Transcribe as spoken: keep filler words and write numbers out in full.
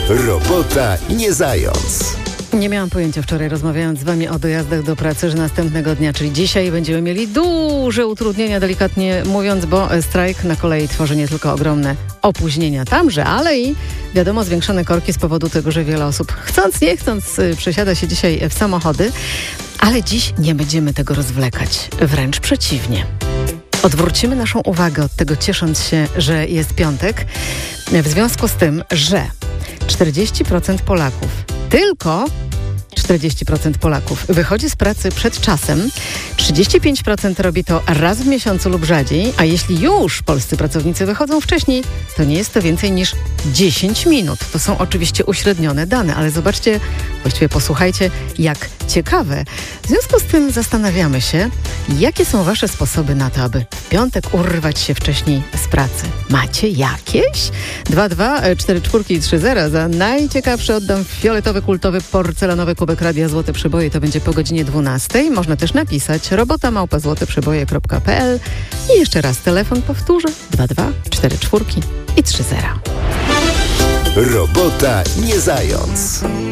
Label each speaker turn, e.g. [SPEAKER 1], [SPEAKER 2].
[SPEAKER 1] Robota nie zając.
[SPEAKER 2] Nie miałam pojęcia wczoraj, rozmawiając z wami o dojazdach do pracy, że następnego dnia, czyli dzisiaj, będziemy mieli duże utrudnienia, delikatnie mówiąc, bo strajk na kolei tworzy nie tylko ogromne opóźnienia tamże, ale i wiadomo zwiększone korki z powodu tego, że wiele osób chcąc, nie chcąc przesiada się dzisiaj w samochody, ale dziś nie będziemy tego rozwlekać, wręcz przeciwnie. Odwrócimy naszą uwagę od tego, ciesząc się, że jest piątek, w związku z tym, że czterdzieści procent Polaków, tylko czterdzieści procent Polaków wychodzi z pracy przed czasem, trzydzieści pięć procent robi to raz w miesiącu lub rzadziej, a jeśli już polscy pracownicy wychodzą wcześniej, to nie jest to więcej niż dziesięć minut. To są oczywiście uśrednione dane, ale zobaczcie, właściwie posłuchajcie, jak ciekawe. W związku z tym zastanawiamy się, jakie są wasze sposoby na to, aby w piątek urwać się wcześniej z pracy. Macie jakieś? dwa dwa cztery cztery trzy zero. Za najciekawszy oddam fioletowy, kultowy, porcelanowy kubek Radia Złote Przeboje. To będzie po godzinie dwunastej. Można też napisać robota małpa złote przeboje kropka p l. I jeszcze raz telefon powtórzę. dwa dwa cztery cztery i trzy zero.
[SPEAKER 1] Robota nie zając.